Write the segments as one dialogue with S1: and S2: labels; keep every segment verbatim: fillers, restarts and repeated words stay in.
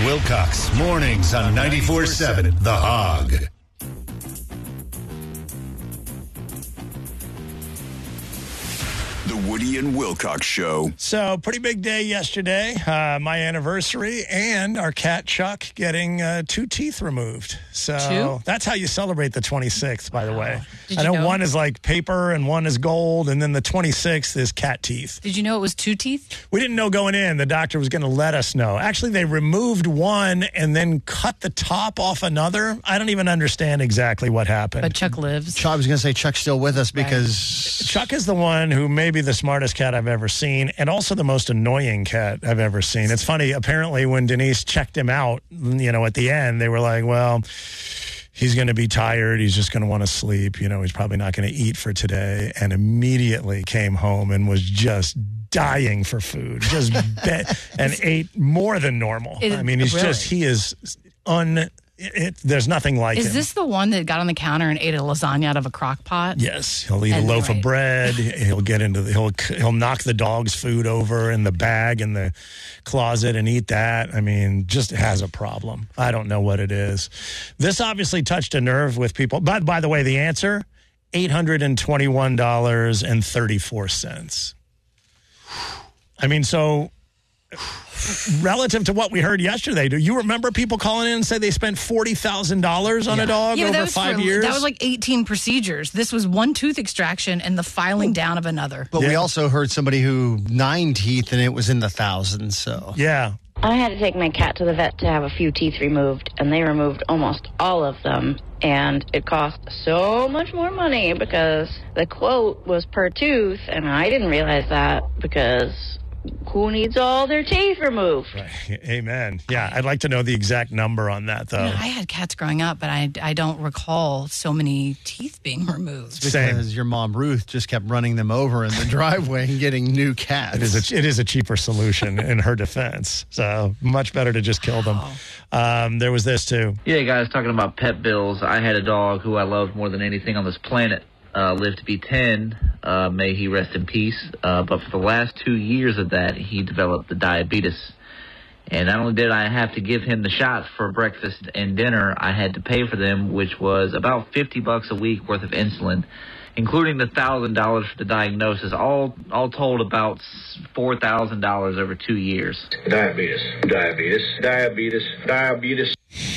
S1: Wilcox, mornings on ninety-four seven The Hog.
S2: The Woody and Wilcox Show.
S3: So, pretty big day yesterday. Uh, my anniversary and our cat Chuck getting uh, two teeth removed. So,
S4: two?
S3: That's how you celebrate the twenty-sixth, by the way.
S4: Did
S3: I
S4: you
S3: know,
S4: know
S3: one is like paper and one is gold, and then the twenty-sixth is cat teeth.
S4: Did you know it was two teeth?
S3: We didn't know going in. The doctor was going to let us know. Actually, they removed one and then cut the top off another. I don't even understand exactly what happened.
S4: But Chuck lives.
S5: I was going to say Chuck's still with us because
S3: Chuck is the one who may be the smartest cat I've ever seen and also the most annoying cat I've ever seen. It's funny, apparently when Denise checked him out, you know, at the end, they were like, well, he's going to be tired. He's just going to want to sleep. You know, he's probably not going to eat for today. And immediately came home and was just dying for food, just bet and ate more than normal.
S4: Is,
S3: I mean, he's
S4: really?
S3: just, he is un... It, there's nothing like
S4: Is
S3: him.
S4: this the one that got on the counter and ate a lasagna out of a crock pot?
S3: Yes, he'll eat
S4: And
S3: a loaf
S4: right.
S3: of bread. He'll get into the, he'll he'll knock the dog's food over in the bag in the closet and eat that. I mean, just has a problem. I don't know what it is. This obviously touched a nerve with people. But by the way, the answer eight hundred and twenty-one dollars and thirty-four cents. I mean, so. Relative to what we heard yesterday, do you remember people calling in and say they spent forty thousand dollars on
S5: Yeah.
S3: a dog
S4: Yeah, but that
S3: over
S4: was
S3: five
S4: for,
S3: years?
S4: That was like eighteen procedures. This was one tooth extraction and the filing down of another.
S5: But we
S3: Yeah.
S5: also heard somebody who nine teeth and it was in the thousands. So
S3: Yeah.
S6: I had to take my cat to the vet to have a few teeth removed, and they removed almost all of them. And it cost so much more money because the quote was per tooth, and I didn't realize that because who needs all their teeth removed?
S3: Right. Amen. Yeah, I'd like to know the exact number on that, though.
S4: You know, I had cats growing up, but I, I don't recall so many teeth being removed.
S3: Same.
S5: because your mom Ruth just kept running them over in the driveway and getting new cats.
S3: It is a, it is a cheaper solution in her defense. So much better to just kill them. Um, there was this, too.
S7: Yeah, guys, talking about pet bills, I had a dog who I loved more than anything on this planet. Uh, lived to be ten, uh, may he rest in peace. Uh, but for the last two years of that, he developed the diabetes. And not only did I have to give him the shots for breakfast and dinner, I had to pay for them, which was about fifty bucks a week worth of insulin, including the one thousand dollars for the diagnosis, all all told about four thousand dollars over two years.
S8: Diabetes, diabetes, diabetes, diabetes.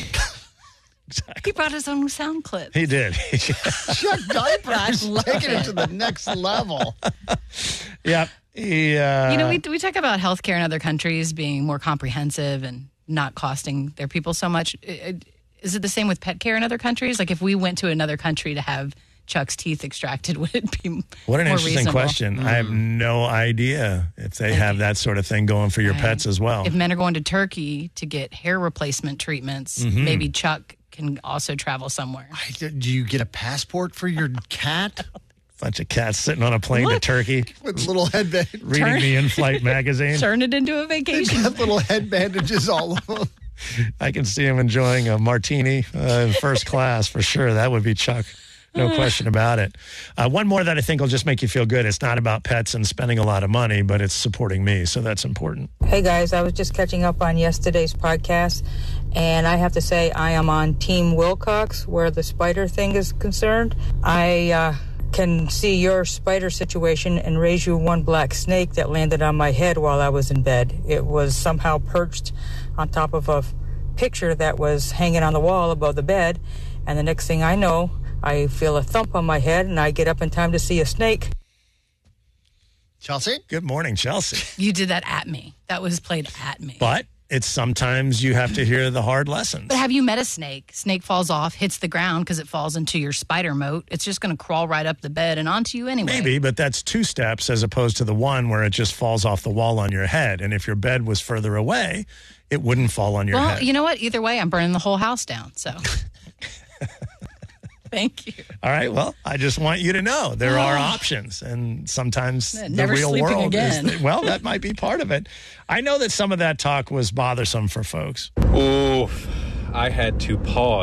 S4: He brought his own sound clip.
S3: He did.
S5: Chuck Diapers
S4: love
S5: taking it
S4: it.
S5: to the next level.
S3: Yep. He, uh,
S4: You know, we we talk about healthcare in other countries being more comprehensive and not costing their people so much. Is it the same with pet care in other countries? Like if we went to another country to have Chuck's teeth extracted, would it be
S3: What an
S4: more
S3: interesting
S4: reasonable?
S3: question. I have no idea if they have that sort of thing going for your
S4: Right.
S3: pets as well.
S4: If men are going to Turkey to get hair replacement treatments,
S3: Mm-hmm.
S4: maybe Chuck can also travel somewhere.
S5: Do you get a passport for your cat
S3: Bunch of cats sitting on a plane to
S4: Look.
S3: Turkey,
S5: with little headband?
S3: reading
S4: Turn-
S3: the in-flight magazine.
S4: Turn it into a
S5: They
S4: vacation.
S5: got little head bandages all of them.
S3: I can see him enjoying a martini uh, in first class for sure. That would be Chuck. No question about it. Uh, one more that I think will just make you feel good. It's not about pets and spending a lot of money, but it's supporting me. So that's important.
S9: Hey guys, I was just catching up on yesterday's podcast, and I have to say I am on Team Wilcox where the spider thing is concerned. I uh, can see your spider situation and raise you one black snake that landed on my head while I was in bed. It was somehow perched on top of a picture that was hanging on the wall above the bed, and the next thing I know, I feel a thump on my head, and I get up in time to see a snake.
S5: Chelsea?
S3: Good morning, Chelsea.
S4: You did that at me. That was played at me.
S3: But it's sometimes you have to hear the hard lessons.
S4: But have you met a snake? Snake falls off, hits the ground because it falls into your spider moat. It's just going to crawl right up the bed and onto you anyway.
S3: Maybe, but that's two steps as opposed to the one where it just falls off the wall on your head. And if your bed was further away, it wouldn't fall on your
S4: Well,
S3: head.
S4: you know what? Either way, I'm burning the whole house down. So thank you.
S3: All right. Well, I just want you to know there are options, and sometimes the
S4: Never
S3: real
S4: sleeping
S3: world
S4: again.
S3: is. Well, that might be part of it. I know that some of that talk was bothersome for folks.
S10: Oof. I had to pause